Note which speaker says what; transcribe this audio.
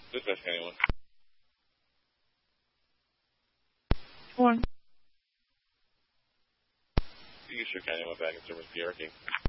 Speaker 1: Dispatch County 1.
Speaker 2: One.
Speaker 1: Eastern County 1 back in service PRT.